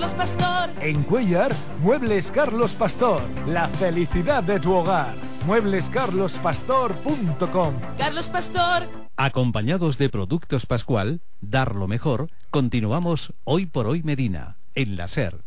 Carlos Pastor. En Cuéllar, Muebles Carlos Pastor. La felicidad de tu hogar. mueblescarlospastor.com. Carlos Pastor. Acompañados de Productos Pascual, dar lo mejor, continuamos Hoy por Hoy Medina, en la SER.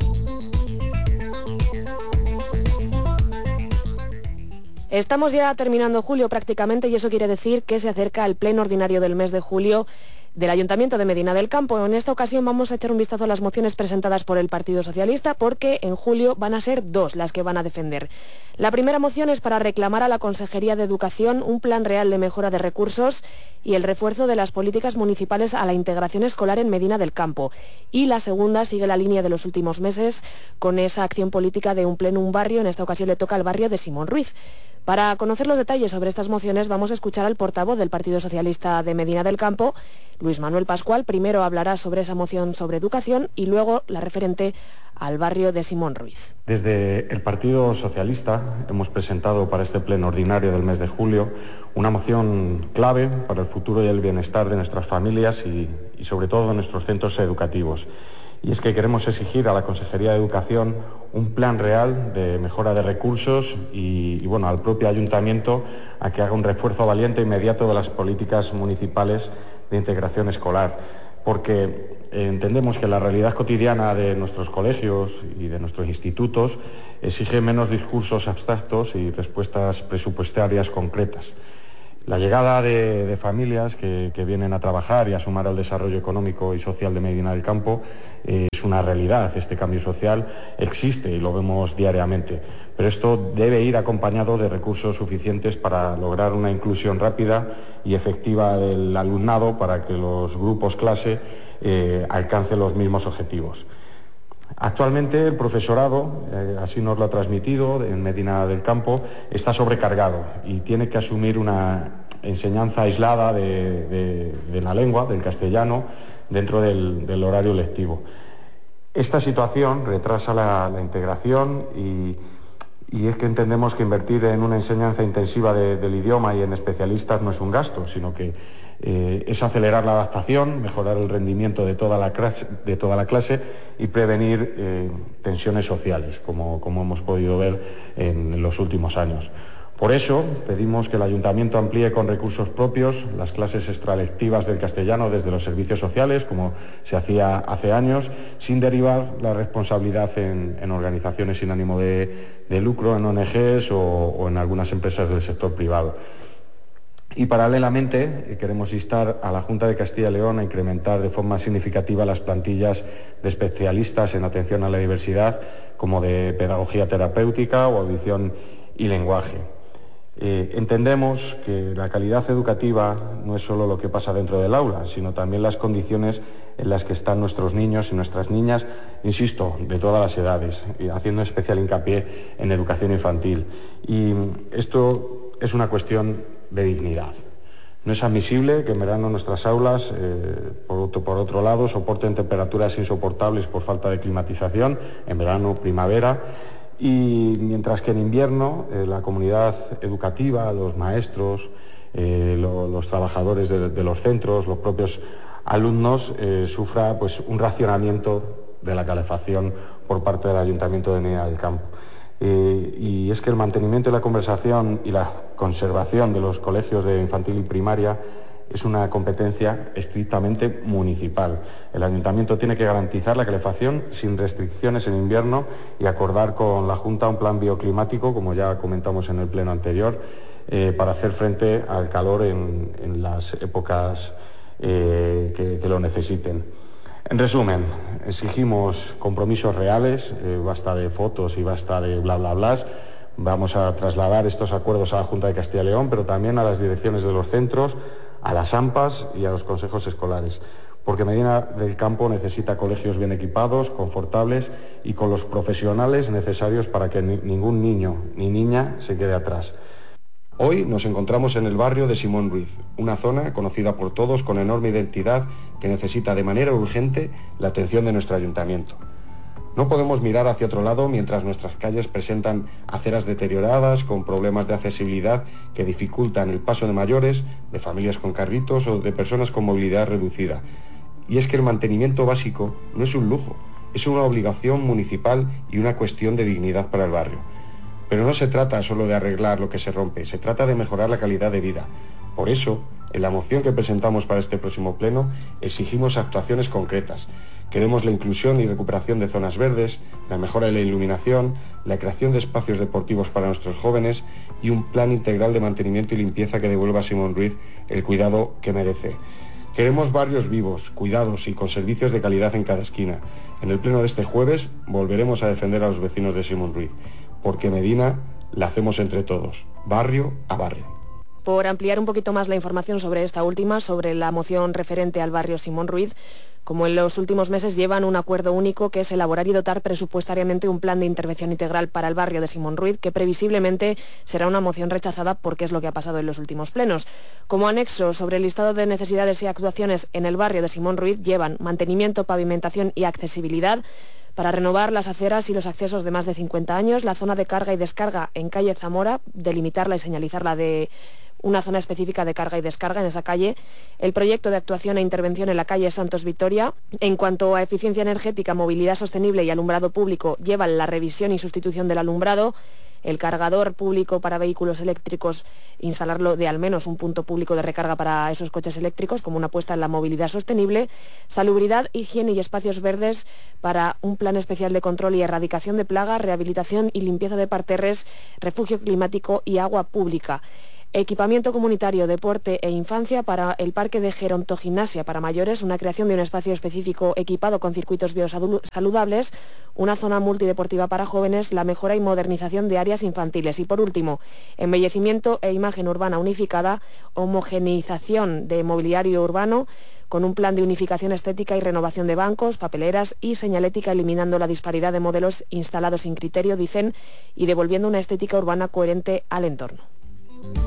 Estamos ya terminando julio prácticamente y eso quiere decir que se acerca el pleno ordinario del mes de julio del Ayuntamiento de Medina del Campo. En esta ocasión vamos a echar un vistazo a las mociones presentadas por el Partido Socialista porque en julio van a ser dos las que van a defender. La primera moción es para reclamar a la Consejería de Educación un plan real de mejora de recursos y el refuerzo de las políticas municipales a la integración escolar en Medina del Campo. Y la segunda sigue la línea de los últimos meses con esa acción política de un pleno, un barrio. En esta ocasión le toca al barrio de Simón Ruiz. Para conocer los detalles sobre estas mociones vamos a escuchar al portavoz del Partido Socialista de Medina del Campo, Luis Manuel Pascual. Primero hablará sobre esa moción sobre educación y luego la referente al barrio de Simón Ruiz. Desde el Partido Socialista hemos presentado para este pleno ordinario del mes de julio una moción clave para el futuro y el bienestar de nuestras familias y sobre todo de nuestros centros educativos. Y es que queremos exigir a la Consejería de Educación un plan real de mejora de recursos y al propio Ayuntamiento a que haga un refuerzo valiente e inmediato de las políticas municipales de integración escolar. Porque entendemos que la realidad cotidiana de nuestros colegios y de nuestros institutos exige menos discursos abstractos y respuestas presupuestarias concretas. La llegada de familias que vienen a trabajar y a sumar al desarrollo económico y social de Medina del Campo es una realidad. Este cambio social existe y lo vemos diariamente, pero esto debe ir acompañado de recursos suficientes para lograr una inclusión rápida y efectiva del alumnado para que los grupos clase alcancen los mismos objetivos. Actualmente el profesorado, así nos lo ha transmitido en Medina del Campo, está sobrecargado y tiene que asumir una enseñanza aislada de la lengua, del castellano, dentro del horario lectivo. Esta situación retrasa la integración y es que entendemos que invertir en una enseñanza intensiva del idioma y en especialistas no es un gasto, sino que es acelerar la adaptación, mejorar el rendimiento de toda la clase y prevenir tensiones sociales, como hemos podido ver en los últimos años. Por eso pedimos que el Ayuntamiento amplíe con recursos propios las clases extralectivas del castellano desde los servicios sociales, como se hacía hace años, sin derivar la responsabilidad en organizaciones sin ánimo de lucro, en ONGs o en algunas empresas del sector privado. Y paralelamente queremos instar a la Junta de Castilla y León a incrementar de forma significativa las plantillas de especialistas en atención a la diversidad, como de pedagogía terapéutica o audición y lenguaje. Entendemos que la calidad educativa no es solo lo que pasa dentro del aula, sino también las condiciones en las que están nuestros niños y nuestras niñas, insisto, de todas las edades, haciendo especial hincapié en educación infantil. Y esto es una cuestión de dignidad. No es admisible que en verano nuestras aulas, por otro lado, soporten temperaturas insoportables por falta de climatización, en verano, primavera, y mientras que en invierno la comunidad educativa, los maestros, los trabajadores de los centros, los propios alumnos, sufra un racionamiento de la calefacción por parte del Ayuntamiento de Medina del Campo. Y es que el mantenimiento y la conservación y la conservación de los colegios de infantil y primaria es una competencia estrictamente municipal. El Ayuntamiento tiene que garantizar la calefacción sin restricciones en invierno y acordar con la Junta un plan bioclimático, como ya comentamos en el pleno anterior, para hacer frente al calor en las épocas que lo necesiten. En resumen, exigimos compromisos reales, basta de fotos y basta de bla bla blas. Vamos a trasladar estos acuerdos a la Junta de Castilla y León, pero también a las direcciones de los centros, a las AMPAs y a los consejos escolares, porque Medina del Campo necesita colegios bien equipados, confortables y con los profesionales necesarios para que ningún niño ni niña se quede atrás. Hoy nos encontramos en el barrio de Simón Ruiz, una zona conocida por todos con enorme identidad que necesita de manera urgente la atención de nuestro ayuntamiento. No podemos mirar hacia otro lado mientras nuestras calles presentan aceras deterioradas con problemas de accesibilidad que dificultan el paso de mayores, de familias con carritos o de personas con movilidad reducida. Y es que el mantenimiento básico no es un lujo, Es una obligación municipal y una cuestión de dignidad para el barrio. Pero no se trata solo de arreglar lo que se rompe, se trata de mejorar la calidad de vida. Por eso, en la moción que presentamos para este próximo pleno, exigimos actuaciones concretas. Queremos la inclusión y recuperación de zonas verdes, la mejora de la iluminación, la creación de espacios deportivos para nuestros jóvenes y un plan integral de mantenimiento y limpieza que devuelva a Simón Ruiz el cuidado que merece. Queremos barrios vivos, cuidados y con servicios de calidad en cada esquina. En el pleno de este jueves volveremos a defender a los vecinos de Simón Ruiz, porque Medina la hacemos entre todos, barrio a barrio. Por ampliar un poquito más la información sobre esta última, sobre la moción referente al barrio Simón Ruiz, como en los últimos meses llevan un acuerdo único que es elaborar y dotar presupuestariamente un plan de intervención integral para el barrio de Simón Ruiz, que previsiblemente será una moción rechazada porque es lo que ha pasado en los últimos plenos. Como anexo sobre el listado de necesidades y actuaciones en el barrio de Simón Ruiz llevan mantenimiento, pavimentación y accesibilidad, para renovar las aceras y los accesos de más de 50 años, la zona de carga y descarga en calle Zamora, delimitarla y señalizarla de una zona específica de carga y descarga en esa calle, el proyecto de actuación e intervención en la calle Santos Vitoria. En cuanto a eficiencia energética, movilidad sostenible y alumbrado público, llevan la revisión y sustitución del alumbrado, el cargador público para vehículos eléctricos, instalarlo de al menos un punto público de recarga para esos coches eléctricos como una apuesta en la movilidad sostenible, salubridad, higiene y espacios verdes para un plan especial de control y erradicación de plagas, rehabilitación y limpieza de parterres, refugio climático y agua pública. Equipamiento comunitario, deporte e infancia para el parque de gerontogimnasia para mayores, una creación de un espacio específico equipado con circuitos biosaludables, una zona multideportiva para jóvenes, la mejora y modernización de áreas infantiles y, por último, embellecimiento e imagen urbana unificada, homogeneización de mobiliario urbano, con un plan de unificación estética y renovación de bancos, papeleras y señalética, eliminando la disparidad de modelos instalados sin criterio, dicen, y devolviendo una estética urbana coherente al entorno.